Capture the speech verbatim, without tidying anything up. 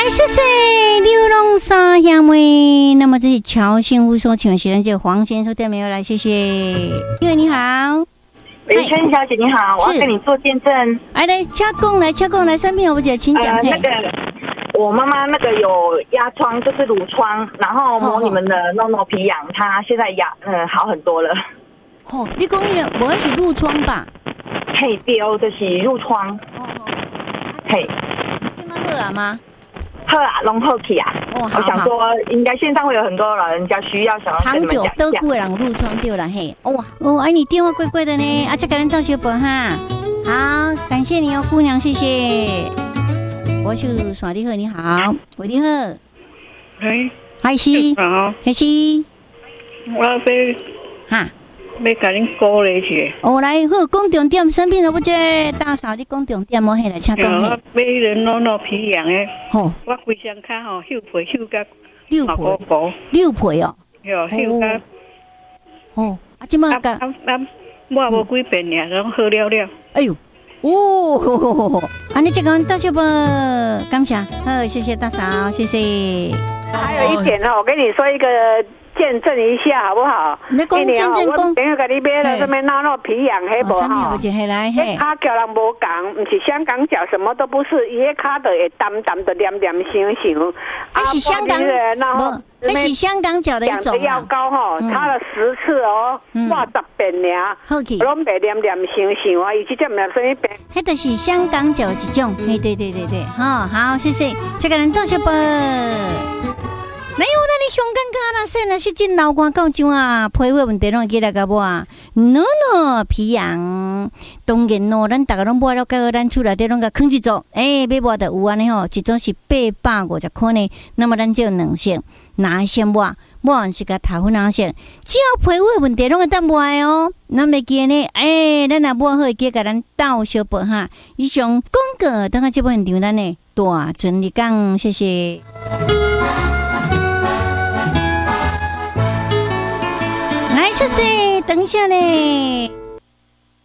谢谢刘龙沙兄妹。那么这是乔幸福所请的学生，就黄先生对没有来，谢谢。因为你好， 维春小姐你好，我要跟你做见证。 来来，掐供来掐供来，生病好不姐，请讲。 呃，那个我妈妈那个有压疮，就是乳疮，然后摸你们的诺诺皮痒，她现在压嗯好很多了。 哦，你讲那个，我是褥疮吧？ 嘿，对，就是褥疮。哦哦，嘿， 这么好啊吗？ 好啊，拢好去啊。哦，好。我想说，应该线上会有很多老人家需要，想要跟你们讲一下。 糖酒都贵人褥疮对了嘿。哦哦，哎，你电话贵贵的呢，而且给人到学本哈。好，感谢你哦，姑娘，谢谢。我是耍你好，你好，喂，你好。 哎， 海西， 好， 海西。 我要哈。 要甲恁鼓励一下。 哦，来好，讲重点，生病了不这大嫂，你讲重点冇嘿来，请讲嘿。 我买人诺诺皮痒的， 吼， 我规身骹吼嗅皮嗅甲六皮，六皮哦， 哟，嗅甲。 哦，啊，即马个， 啊啊，我无几遍尔，拢好了了。 哎呦，哦，啊，你这个到这不？感谢，好，谢谢大嫂，谢谢。 还有一点呢，我跟你说一个。见证一下好不好？ 你讲见证讲， 朋友甲你买了这边闹闹皮痒，黑不好？ 黑来黑。 卡叫人无讲，不是香港脚，什么都不是，伊迄卡的会淡淡的黏黏香香。 那是香港，不，那是香港脚的一种。 药膏哈，擦了十次哦，哇，十遍尔， 好去， 拢袂黏黏香香啊，伊即只咩生意变？ 迄就是香港脚一种，嘿，对对对对，好好，谢谢，这个人多谢啵。哪有那你上尴尬啦？现在是真老官告状啊，皮肤问题拢记来个无啊？喏喏，皮痒，当然咯，咱大家拢买了，个咱厝内底拢个囥一组，诶、欸，买无的有安尼吼，一种是八百五十块呢。那么咱就两色，哪先买？买是个头粉蓝色，只要皮肤问题拢会当买哦。咱袂记呢，诶、欸，咱若买好会记甲咱斗小报哈。以上广告，等下这部现场咱呢大整理讲，谢谢。来，谢谢，等一下呢。